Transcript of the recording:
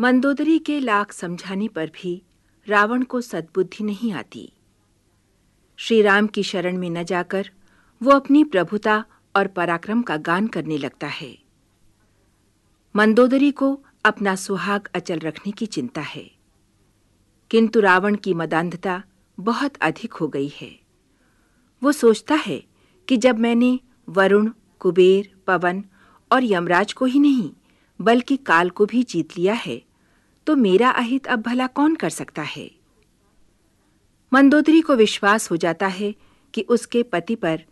मंदोदरी के लाख समझाने पर भी रावण को सद्बुद्धि नहीं आती। श्री राम की शरण में न जाकर वो अपनी प्रभुता और पराक्रम का गान करने लगता है। मंदोदरी को अपना सुहाग अचल रखने की चिंता है, किंतु रावण की मदान्धता बहुत अधिक हो गई है। वो सोचता है कि जब मैंने वरुण, कुबेर, पवन और यमराज को ही नहीं बल्कि काल को भी जीत लिया है, तो मेरा अहित अब भला कौन कर सकता है। मंदोदरी को विश्वास हो जाता है कि उसके पति पर